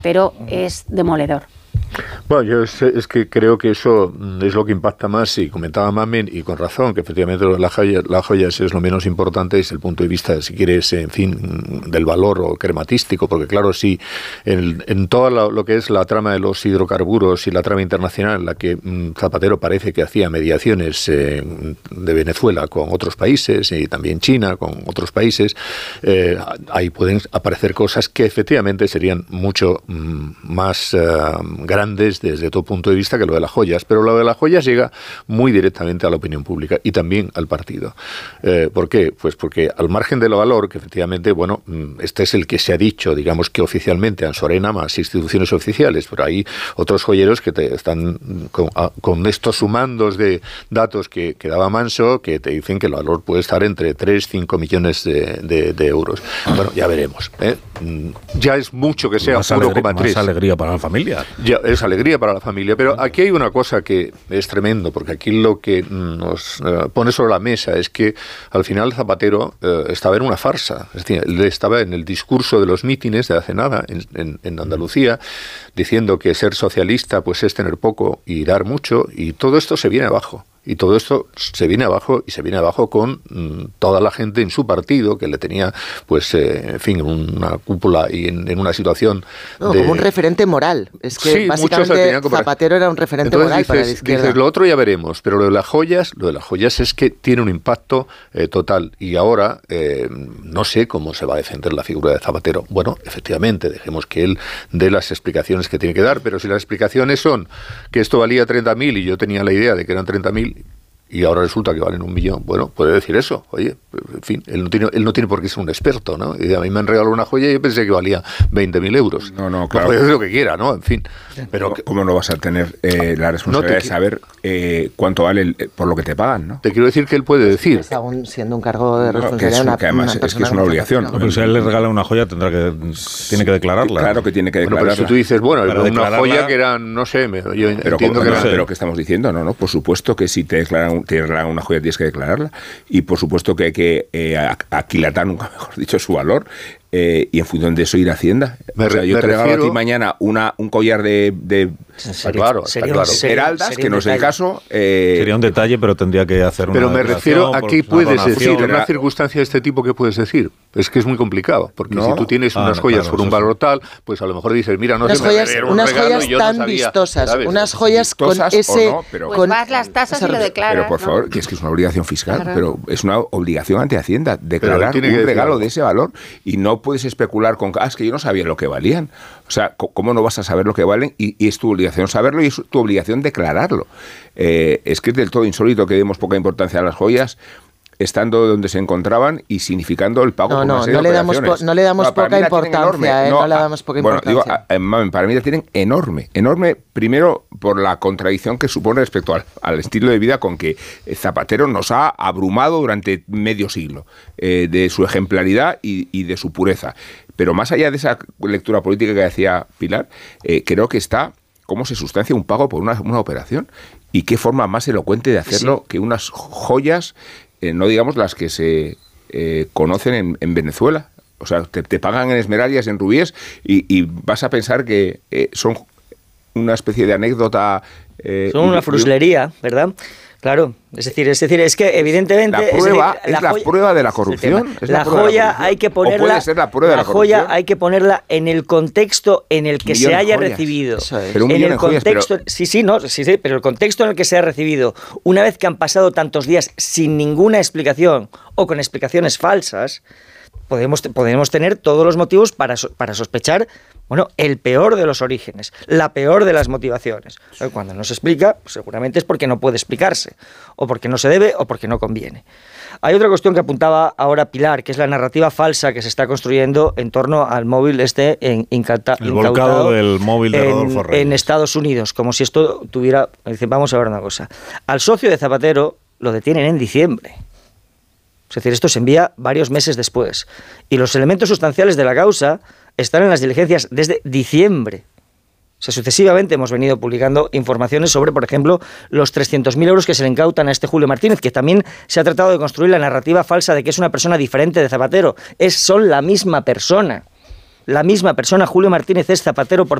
pero es demoledor. Bueno, yo es que creo que eso es lo que impacta más, y comentaba Mamen, y con razón, que efectivamente las joyas es lo menos importante desde el punto de vista, si quieres, en fin, del valor o crematístico, porque claro, sí, en todo lo que es la trama de los hidrocarburos y la trama internacional, en la que Zapatero parece que hacía mediaciones de Venezuela con otros países, y también China con otros países, ahí pueden aparecer cosas que efectivamente serían mucho más grandes desde todo punto de vista que lo de las joyas, pero lo de las joyas llega muy directamente a la opinión pública y también al partido. ¿Por qué? Pues porque al margen del valor, que efectivamente, bueno, este es el que se ha dicho, digamos que oficialmente, Ansorena más instituciones oficiales, pero hay otros joyeros que te están con estos sumandos de datos que daba Manso, que te dicen que el valor puede estar entre 3-5 millones de euros. Bueno, ya veremos. Ya es mucho que sea 1,3. Más alegría para la familia. Ya, es alegría para la familia, pero aquí hay una cosa que es tremendo, porque aquí lo que nos pone sobre la mesa es que al final Zapatero estaba en una farsa. Es decir, él estaba en el discurso de los mítines de hace nada en Andalucía, diciendo que ser socialista pues es tener poco y dar mucho, y todo esto se viene abajo. Y todo esto se viene abajo, y se viene abajo con toda la gente en su partido, que le tenía, pues, en fin, en una cúpula y en una situación como un referente moral. Es que sí, básicamente Zapatero era un referente moral para la izquierda. Dices, lo otro ya veremos, pero lo de las joyas es que tiene un impacto total. Y ahora, no sé cómo se va a defender la figura de Zapatero. Bueno, efectivamente, dejemos que él dé las explicaciones que tiene que dar, pero si las explicaciones son que esto valía 30.000 y yo tenía la idea de que eran 30.000, y ahora resulta que valen 1 millón. Bueno, puede decir eso. Oye, en fin, él no tiene por qué ser un experto, ¿no? Y a mí me han regalado una joya y yo pensé que valía 20.000 euros. No, claro. Puede hacer lo que quiera, ¿no? En fin. Pero ¿cómo no vas a tener la responsabilidad de saber cuánto vale por lo que te pagan, ¿no? Te quiero decir que él puede decir. Es aún siendo un cargo de responsabilidad. Que además es que es una obligación. Pero si a él le regala una joya, tiene que declararla. Claro que tiene que declararla. Pero si tú dices, bueno, una joya que era, no sé, yo entiendo que era... Pero ¿qué estamos diciendo? No, por supuesto que si te regalan una joya tienes que declararla, y por supuesto que hay que aquilatar, nunca mejor dicho, su valor, y en función de eso ir a Hacienda. Yo te regalo a ti mañana un collar de esmeraldas, que no es el caso. Sería un detalle, pero tendría que hacer una... Pero me refiero a qué puedes decir, en una circunstancia de este tipo, ¿qué puedes decir? Es que es muy complicado, porque si tú tienes unas joyas por un valor tal, pues a lo mejor dices, mira, no sé, unas joyas tan vistosas, ¿sabes? Unas joyas con ese... Pues vas las tasas y lo declaras. Pero por favor, que es una obligación fiscal, pero es una obligación ante Hacienda, declarar un regalo de ese valor, y no puedes especular con... es que yo no sabía lo que valían. O sea, ¿cómo no vas a saber lo que valen? Y es tu obligación saberlo, y es tu obligación declararlo. Es que es del todo insólito que demos poca importancia a las joyas, estando donde se encontraban y significando el pago por una serie de operaciones. No le damos poca importancia, no le damos poca importancia. Para mí la tienen enorme, primero por la contradicción que supone respecto al estilo de vida con que Zapatero nos ha abrumado durante medio siglo, de su ejemplaridad y de su pureza. Pero más allá de esa lectura política que decía Pilar, creo que está cómo se sustancia un pago por una operación, y qué forma más elocuente de hacerlo que unas joyas, no digamos las que se conocen en Venezuela. O sea, te pagan en esmeraldas, en rubíes, y vas a pensar que son una especie de anécdota. Son una fruslería, ¿verdad? Claro, es decir, es que evidentemente la prueba de la corrupción. La joya hay que ponerla. Puede ser la prueba de la corrupción. Joya hay que ponerla en el contexto en el que se haya recibido. Pero en el contexto, sí, pero el contexto en el que se ha recibido, una vez que han pasado tantos días sin ninguna explicación o con explicaciones falsas, podemos tener todos los motivos para sospechar, bueno, el peor de los orígenes, la peor de las motivaciones. Cuando no se explica, pues seguramente es porque no puede explicarse, o porque no se debe, o porque no conviene. Hay otra cuestión que apuntaba ahora Pilar, que es la narrativa falsa que se está construyendo en torno al móvil incautado del móvil de Rodolfo Reyes en Estados Unidos, como si esto tuviera... Vamos a ver una cosa. Al socio de Zapatero lo detienen en diciembre. Es decir, esto se envía varios meses después. Y los elementos sustanciales de la causa están en las diligencias desde diciembre. O sea, sucesivamente hemos venido publicando informaciones sobre, por ejemplo, los 300.000 euros que se le incautan a este Julio Martínez, que también se ha tratado de construir la narrativa falsa de que es una persona diferente de Zapatero. Son la misma persona. la misma persona, Julio Martínez, es zapatero por